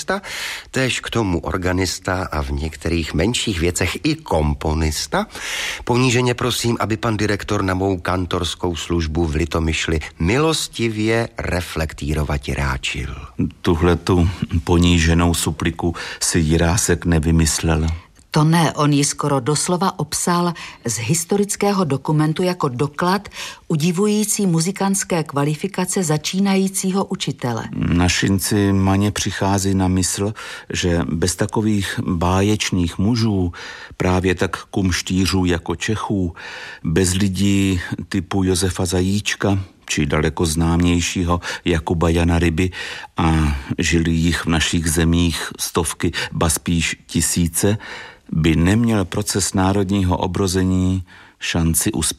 pianista, též k tomu organista a v některých menších věcech i komponista, poníženě prosím, aby pan direktor na mou kantorskou službu v Litomyšli milostivě reflektírovati ráčil. Tuhletu poníženou supliku si Jirásek nevymyslel. To ne, on ji skoro doslova opsal z historického dokumentu jako doklad udivující muzikantské kvalifikace začínajícího učitele. Na Šinci Maně přichází na mysl, že bez takových báječných mužů, právě tak kumštířů jako Čechů, bez lidí typu Josefa Zajíčka, či daleko známějšího Jakuba Jana Ryby, a žili jich v našich zemích stovky, ba spíš tisíce, by neměl proces národního obrození šanci uspět.